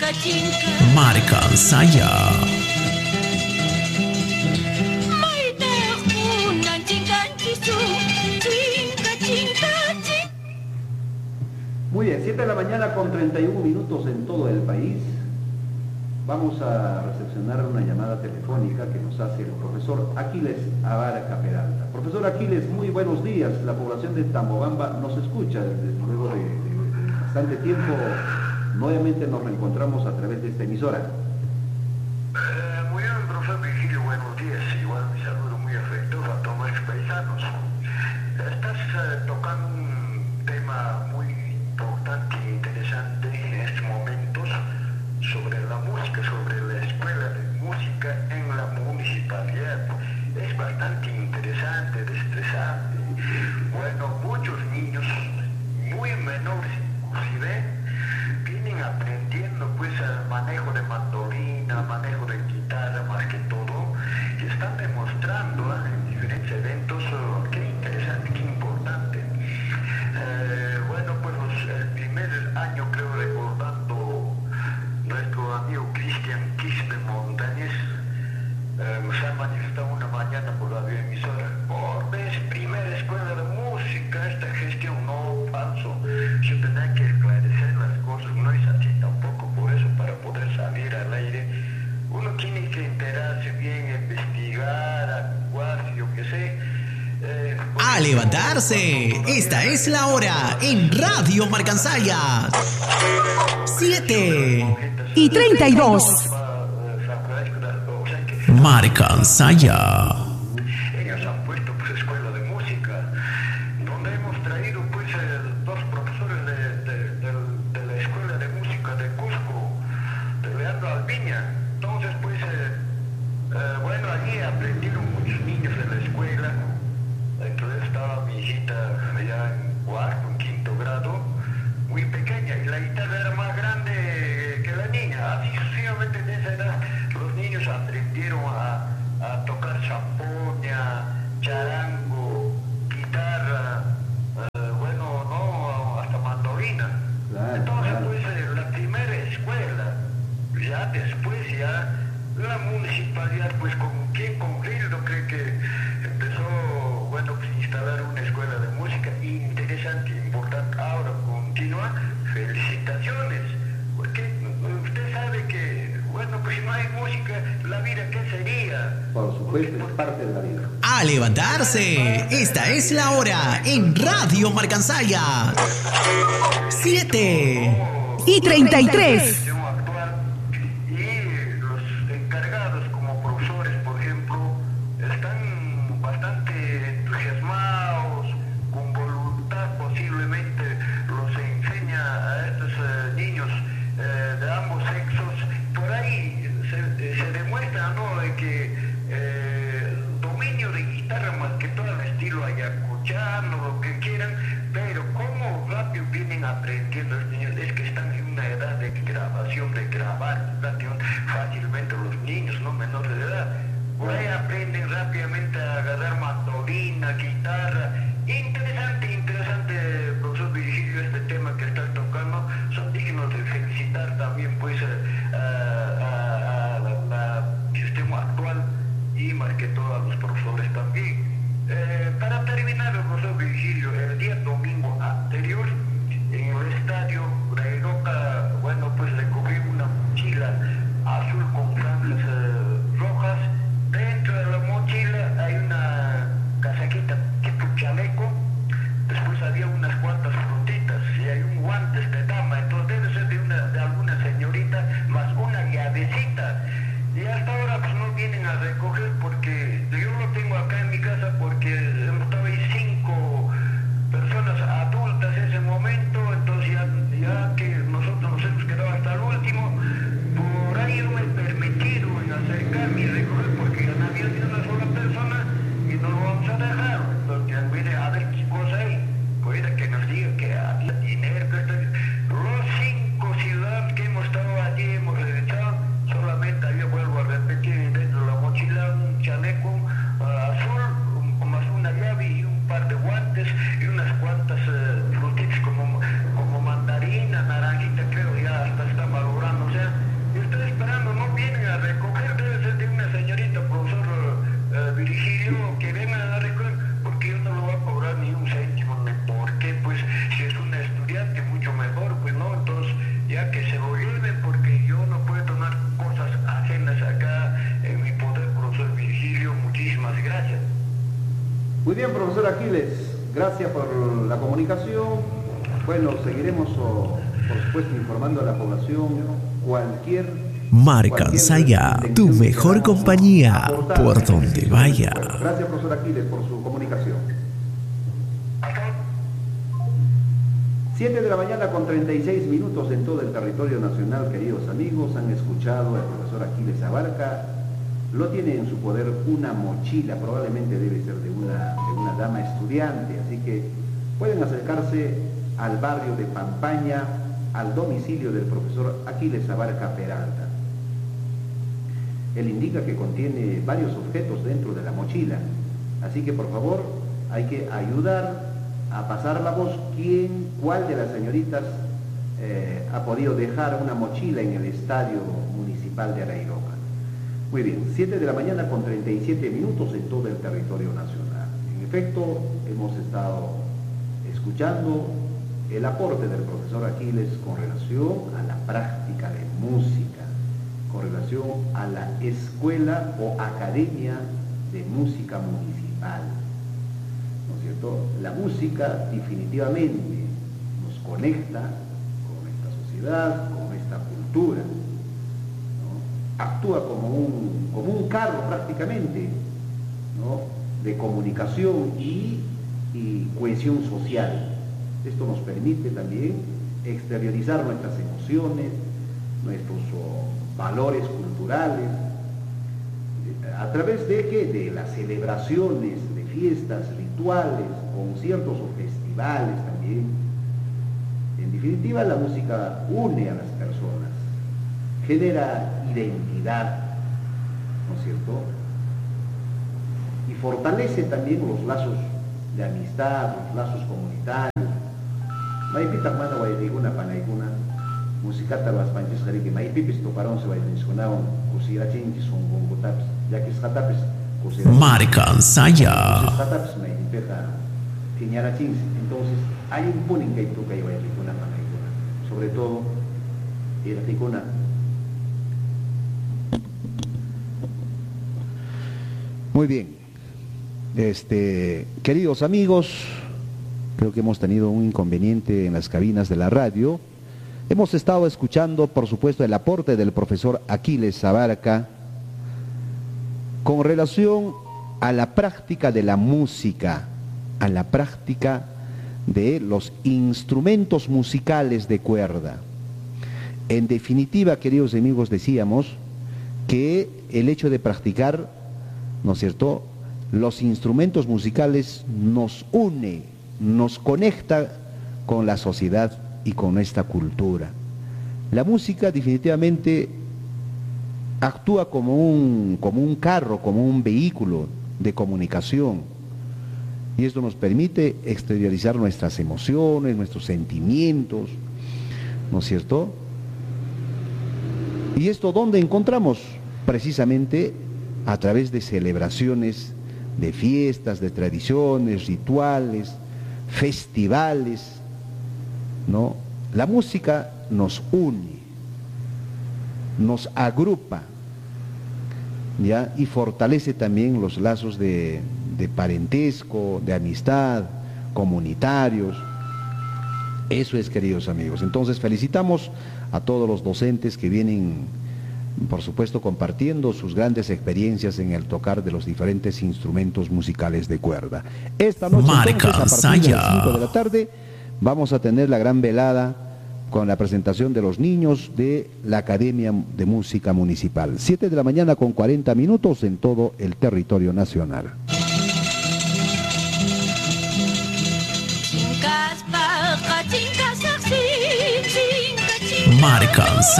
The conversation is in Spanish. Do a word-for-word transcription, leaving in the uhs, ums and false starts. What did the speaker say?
Marcansaya. Muy bien, siete de la mañana con treinta y uno minutos en todo el país. Vamos a recepcionar una llamada telefónica que nos hace el profesor Aquiles Abarca Peralta. Profesor Aquiles, muy buenos días. La población de Tambobamba nos escucha desde luego de, de bastante tiempo. Nuevamente nos reencontramos a través de esta emisora. Eh, muy bien, profesor Virgilio, buenos días. Igual mi saludo muy afectuoso a todos los paisanos. Estás eh, tocando un tema muy importante e interesante en estos momentos sobre la música, sobre la escuela de música en la municipalidad. Es bastante interesante, estresante. Bueno, muchos niños, muy menores inclusive, vienen aprendiendo pues el manejo de mandolina, manejo de guitarra más que todo, y están demostrando ¿eh? en diferentes eventos oh, qué interesante, qué importante. Eh, bueno, pues los, el primer año creo recordando nuestro amigo Cristian Quispe Montañez, eh, se ha manifestado una mañana por la emisora, por vez primera escuela de música, esta gestión no falso, yo tenía que esclarecer las cosas, no es así tampoco, por eso para poder salir al aire, uno tiene que enterarse bien, investigar, actuar, yo qué sé. Eh, A levantarse, esta es la hora en Radio Marcansaya. siete y treinta y dos. Marcansaya. Ellos han puesto pues escuela de música, donde hemos traído pues eh, dos profesores de, de, de, de la escuela de música de Cusco, de Leandro Albiña. Entonces pues, eh, eh, bueno, allí aprendieron muchos niños en la escuela. Entonces estaba mi hijita ya en cuarto, en quinto grado, muy pequeña, y la guitarra era más grande que la niña. Así sucesivamente en esa edad los niños aprendieron a, a tocar zampoña, charango, guitarra, eh, bueno, no, hasta mandolina. Claro, Entonces claro. pues eh, la primera escuela, ya después ya la municipalidad pues con quién, con Grildo, creo que empezó, bueno, pues instalar una escuela de música interesante, importante. Ahora continúa, felicitaciones, porque usted sabe que, bueno, pues si no hay música, la vida ¿qué sería? Por supuesto, es parte de la vida. A levantarse, esta es la hora en Radio Marcansaya. siete Y treinta y tres. Actual, y los encargados como profesores, por ejemplo, están bastante entusiasmados, con voluntad posiblemente los enseña a estos eh, niños eh, de ambos sexos. Por ahí se, se demuestra, ¿no?, de que eh, dominio de guitarra más que todo el estilo ayacuchano, lo que quieran, pero cómo rápido vienen aprendiendo los niños, es que están en una edad de grabación, de grabar canción fácilmente los niños, no menores de edad. Por ahí aprenden rápidamente a agarrar mandolina, guitarra. Interesante, interesante, profesor Virgilio, este tema que estás tocando, son dignos de felicitar también pues a, a, a la, la sistema actual y más que todo a los profesores también. Eh, para terminar, el profesor Virgilio, el día domingo anterior, en el estadio Rairoca, bueno, pues recogí una mochila bien, profesor Aquiles, gracias por la comunicación. Bueno, seguiremos, oh, por supuesto, informando a la población cualquier... Marcansaya, tu mejor compañía, por donde vaya. Gracias, profesor Aquiles, por su comunicación. siete de la mañana con treinta y seis minutos en todo el territorio nacional, queridos amigos. Han escuchado al profesor Aquiles Abarca. Lo tiene en su poder una mochila, probablemente debe ser de una, de una dama estudiante, así que pueden acercarse al barrio de Pampaña, al domicilio del profesor Aquiles Abarca Peralta. Él indica que contiene varios objetos dentro de la mochila, así que por favor hay que ayudar a pasar la voz. ¿Quién, cuál de las señoritas eh, ha podido dejar una mochila en el estadio municipal de Arairoca? Muy bien, siete de la mañana con treinta y siete minutos en todo el territorio nacional. En efecto, hemos estado escuchando el aporte del profesor Aquiles con relación a la práctica de música, con relación a la escuela o academia de música municipal. ¿No es cierto? La música definitivamente nos conecta con esta sociedad, con esta cultura, ¿no? Actúa como un, como un carro prácticamente, ¿no? De comunicación y, y cohesión social. Esto nos permite también exteriorizar nuestras emociones, nuestros oh, valores culturales, a través de que de las celebraciones, de fiestas, rituales, conciertos o festivales también. En definitiva, la música une a las personas, genera identidad, ¿no es cierto? Y fortalece también los lazos de amistad, los lazos comunitarios. Maipita mana waidiguna panaiguna, musicata las panchis jariki, maipipis toparon se waidiniskunaon, kusirachinchis son gongutapis, ya que escatapis, kusirachinchis. Marcansaya. Escatapis maipipeta, tiñarachinchis. Entonces, hay un punin que toca y waidiguna panaiguna, sobre todo, irricuna. Muy bien, este, queridos amigos, creo que hemos tenido un inconveniente en las cabinas de la radio. Hemos estado escuchando, por supuesto, el aporte del profesor Aquiles Abarca con relación a la práctica de la música, a la práctica de los instrumentos musicales de cuerda. En definitiva, queridos amigos, decíamos que el hecho de practicar, ¿no es cierto?, los instrumentos musicales nos une, nos conecta con la sociedad y con nuestra cultura. La música definitivamente actúa como un, como un carro, como un vehículo de comunicación, y esto nos permite exteriorizar nuestras emociones, nuestros sentimientos, ¿no es cierto? ¿Y esto dónde encontramos? Precisamente a través de celebraciones, de fiestas, de tradiciones, rituales, festivales, ¿no? La música nos une, nos agrupa, ¿ya? Y fortalece también los lazos de, de parentesco, de amistad, comunitarios. Eso es, queridos amigos. Entonces felicitamos a todos los docentes que vienen, por supuesto, compartiendo sus grandes experiencias en el tocar de los diferentes instrumentos musicales de cuerda. Esta noche, entonces, a partir de las cinco de la tarde, vamos a tener la gran velada con la presentación de los niños de la Academia de Música Municipal. siete de la mañana con cuarenta minutos en todo el territorio nacional. Marcansaya.